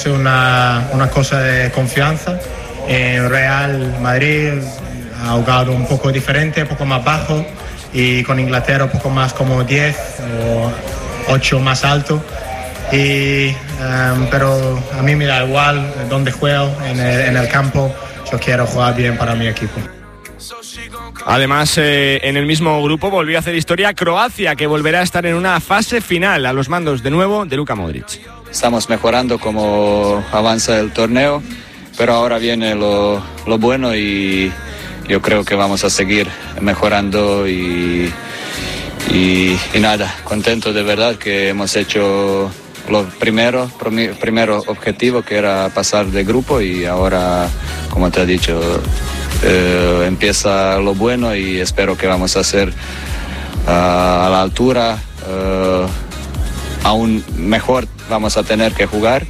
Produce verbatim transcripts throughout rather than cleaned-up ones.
Es una, una cosa de confianza. En Real Madrid ha jugado un poco diferente, un poco más bajo, y con Inglaterra un poco más como diez o ocho más alto. Y, um, pero a mí me da igual dónde juego en el, en el campo, yo quiero jugar bien para mi equipo. Además, eh, en el mismo grupo volvió a hacer historia Croacia, que volverá a estar en una fase final a los mandos de nuevo de Luka Modric. Estamos mejorando como avanza el torneo, pero ahora viene lo, lo bueno y yo creo que vamos a seguir mejorando y, y, y nada, contento de verdad que hemos hecho lo primero, primero objetivo, que era pasar de grupo, y ahora, como te he dicho, eh, empieza lo bueno y espero que vamos a ser uh, a la altura, uh, aún mejor vamos a tener que jugar.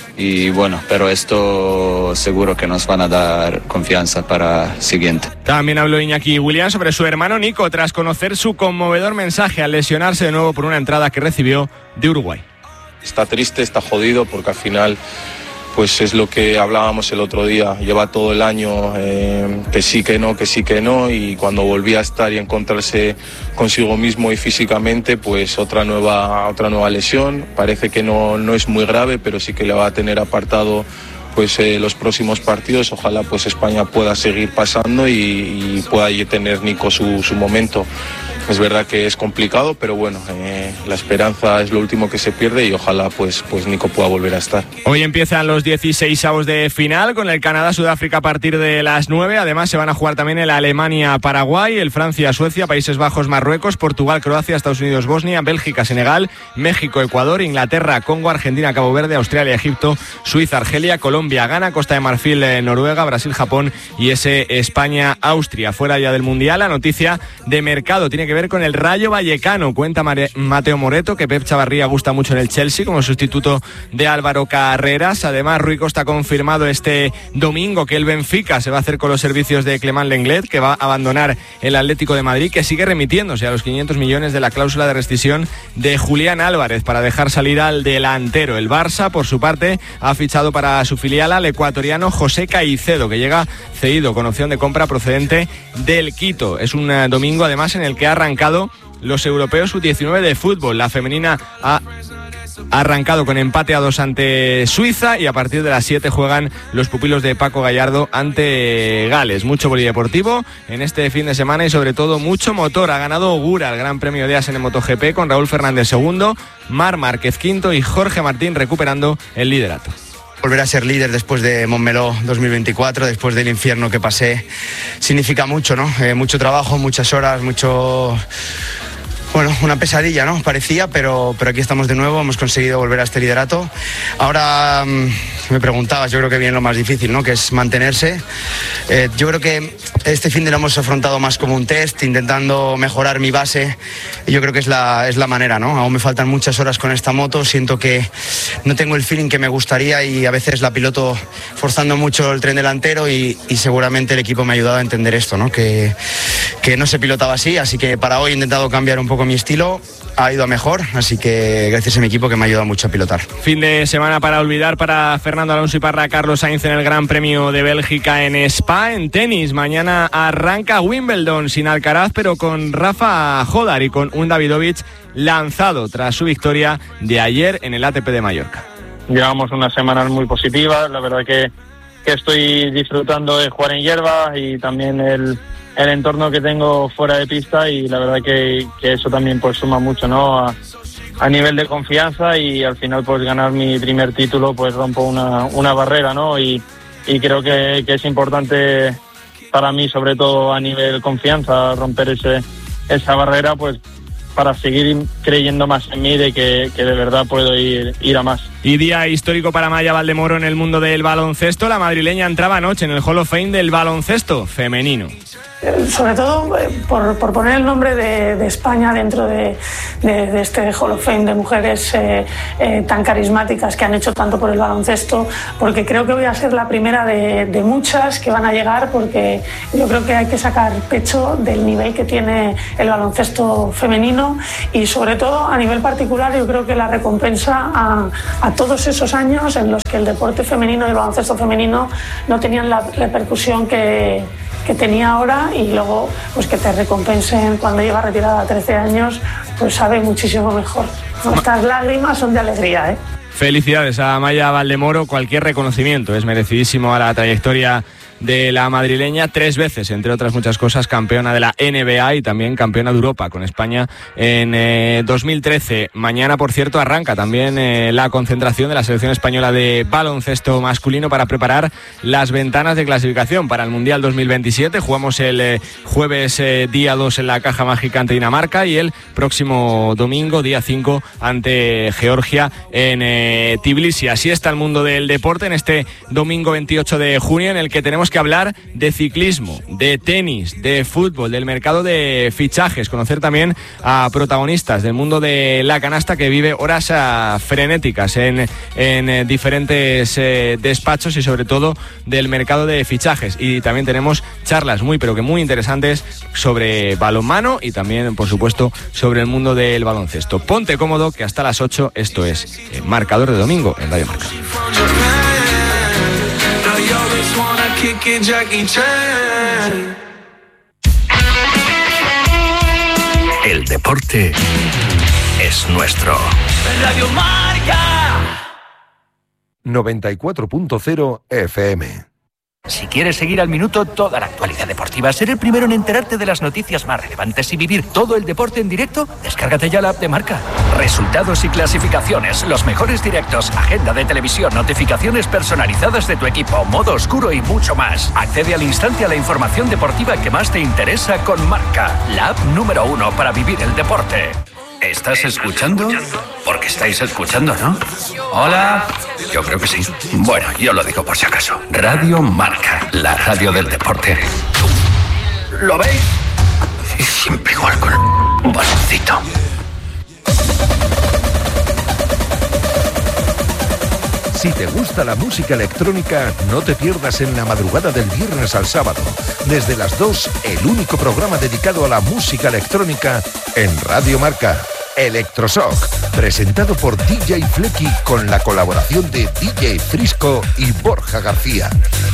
Y bueno, pero esto seguro que nos van a dar confianza para siguiente. También habló Iñaki Williams sobre su hermano Nico tras conocer su conmovedor mensaje al lesionarse de nuevo por una entrada que recibió de Uruguay. Está triste, está jodido, porque al final pues es lo que hablábamos el otro día, lleva todo el año eh, que sí, que no, que sí, que no, y cuando volvía a estar y encontrarse consigo mismo y físicamente, pues otra nueva, otra nueva lesión. Parece que no, no es muy grave, pero sí que le va a tener apartado pues eh, los próximos partidos. Ojalá pues España pueda seguir pasando y, y pueda tener Nico su, su momento. Es verdad que es complicado, pero bueno, eh, la esperanza es lo último que se pierde y ojalá pues, pues Nico pueda volver a estar. Hoy empiezan los dieciseisavos de final con el Canadá-Sudáfrica a partir de las nueve. Además se van a jugar también el Alemania-Paraguay, el Francia-Suecia, Países Bajos-Marruecos, Portugal-Croacia, Estados Unidos-Bosnia, Bélgica-Senegal, México-Ecuador, Inglaterra-Congo, Argentina-Cabo Verde, Australia-Egipto, Suiza-Argelia, Colombia-Ghana, Costa de Marfil-Noruega, Brasil-Japón y ese España-Austria. Fuera ya del Mundial, la noticia de mercado tiene que ver con el Rayo Vallecano. Cuenta Mare- Mateo Moreto que Pep Chavarría gusta mucho en el Chelsea como sustituto de Álvaro Carreras. Además, Rui Costa ha confirmado este domingo que el Benfica se va a hacer con los servicios de Clement Lenglet, que va a abandonar el Atlético de Madrid, que sigue remitiéndose a los quinientos millones de la cláusula de rescisión de Julián Álvarez para dejar salir al delantero. El Barça, por su parte, ha fichado para su filial al ecuatoriano José Caicedo, que llega cedido con opción de compra procedente del Quito. Es un uh, domingo además en el que ha arrancado los europeos sub diecinueve de fútbol. La femenina ha arrancado con empate a dos ante Suiza y a partir de las siete juegan los pupilos de Paco Gallardo ante Gales. Mucho polideportivo en este fin de semana y sobre todo mucho motor. Ha ganado Ogura el Gran Premio de Asen en MotoGP con Raúl Fernández segundo, Marc Márquez quinto y Jorge Martín recuperando el liderato. Volver a ser líder después de Montmeló dos mil veinticuatro, después del infierno que pasé, significa mucho, ¿no? Eh, mucho trabajo, muchas horas, mucho... Bueno, una pesadilla, ¿no? Parecía, pero, pero aquí estamos de nuevo, hemos conseguido volver a este liderato. Ahora mmm, me preguntabas, yo creo que viene lo más difícil, ¿no? Que es mantenerse. Eh, yo creo que este fin de lo hemos afrontado más como un test, intentando mejorar mi base. Y yo creo que es la, es la manera, ¿no? Aún me faltan muchas horas con esta moto, siento que no tengo el feeling que me gustaría y a veces la piloto forzando mucho el tren delantero y, y seguramente el equipo me ha ayudado a entender esto, ¿no? Que, que no se pilotaba así, así que para hoy he intentado cambiar un poco mi estilo, ha ido a mejor, así que gracias a mi equipo que me ha ayudado mucho a pilotar. Fin de semana para olvidar para Fernando Alonso y para Carlos Sainz en el Gran Premio de Bélgica en Spa. En tenis, mañana arranca Wimbledon sin Alcaraz, pero con Rafa Jodar y con un Davidovich lanzado tras su victoria de ayer en el A T P de Mallorca. Llevamos unas semanas muy positivas, la verdad que, que estoy disfrutando de jugar en hierba y también el el entorno que tengo fuera de pista y la verdad que, que eso también pues suma mucho, ¿no? A, a nivel de confianza y al final pues ganar mi primer título pues rompo una, una barrera, ¿no? Y, y creo que, que es importante para mí, sobre todo a nivel confianza, romper ese esa barrera pues para seguir creyendo más en mí de que, que de verdad puedo ir, ir a más. Y día histórico para Maya Valdemoro en el mundo del baloncesto. La madrileña entraba anoche en el Hall of Fame del baloncesto femenino. Sobre todo por, por poner el nombre de, de España dentro de, de, de este Hall of Fame de mujeres eh, eh, tan carismáticas que han hecho tanto por el baloncesto, porque creo que voy a ser la primera de, de muchas que van a llegar, porque yo creo que hay que sacar pecho del nivel que tiene el baloncesto femenino y sobre todo a nivel particular yo creo que la recompensa a, a todos esos años en los que el deporte femenino y el baloncesto femenino no tenían la repercusión que, que tenía ahora, y luego pues que te recompensen cuando llevas retirada a trece años, pues sabe muchísimo mejor. Nuestras lágrimas son de alegría, ¿eh? Felicidades a Amaia Valdemoro, cualquier reconocimiento es merecidísimo a la trayectoria de la madrileña, tres veces, entre otras muchas cosas, campeona de la N B A y también campeona de Europa con España en eh, dos mil trece. Mañana, por cierto, arranca también eh, la concentración de la selección española de baloncesto masculino para preparar las ventanas de clasificación para el Mundial dos mil veintisiete. Jugamos el eh, jueves eh, día dos en la Caja Mágica ante Dinamarca y el próximo domingo, día cinco, ante Georgia en eh, Tbilisi. Así está el mundo del deporte en este domingo veintiocho de junio, en el que tenemos que hablar de ciclismo, de tenis, de fútbol, del mercado de fichajes, conocer también a protagonistas del mundo de la canasta que vive horas uh, frenéticas en, en eh, diferentes eh, despachos, y sobre todo del mercado de fichajes. Y también tenemos charlas muy pero que muy interesantes sobre balonmano y también, por supuesto, sobre el mundo del baloncesto. Ponte cómodo, que hasta las ocho esto es eh, Marcador de Domingo en Radio Marca. El deporte es nuestro. Radio Marca noventa y cuatro punto cero F M. Si quieres seguir al minuto toda la actualidad deportiva, ser el primero en enterarte de las noticias más relevantes y vivir todo el deporte en directo, descárgate ya la app de Marca. Resultados y clasificaciones, los mejores directos, agenda de televisión, notificaciones personalizadas de tu equipo, modo oscuro y mucho más. Accede al instante a la información deportiva que más te interesa con Marca, la app número uno para vivir el deporte. ¿Estás escuchando? Porque estáis escuchando, ¿no? Hola. Yo creo que sí. Bueno, yo lo digo por si acaso. Radio Marca, la radio del deporte. ¿Lo veis? Siempre igual con un baloncito. Si te gusta la música electrónica, no te pierdas en la madrugada del viernes al sábado, desde las dos, el único programa dedicado a la música electrónica en Radio Marca. Electroshock, presentado por D J Flecky con la colaboración de D J Frisco y Borja García.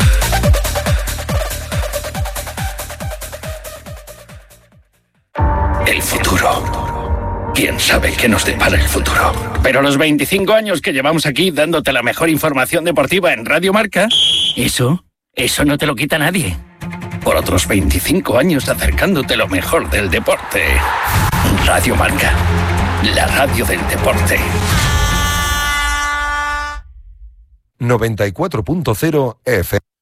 El futuro. ¿Quién sabe qué nos depara el futuro? Pero los veinticinco años que llevamos aquí dándote la mejor información deportiva en Radio Marca, eso, eso no te lo quita nadie. Por otros veinticinco años acercándote lo mejor del deporte. Radio Marca, la radio del deporte. noventa y cuatro punto cero F M.